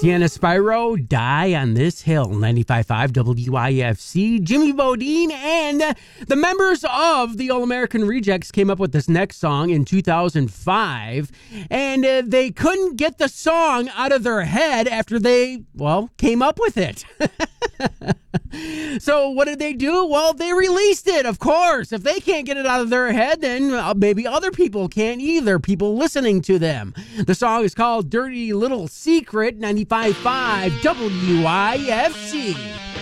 Sienna Spyro, Die on This Hill, 95.5 WIFC. Jimmy Bodine and the members of the All-American Rejects came up with this next song in 2005, and they couldn't get the song out of their head after they, came up with it. So what did they do? Well, they released it, of course. If they can't get it out of their head, then maybe other people can't either, people listening to them. The song is called Dirty Little Secret, 95.5 WIFC.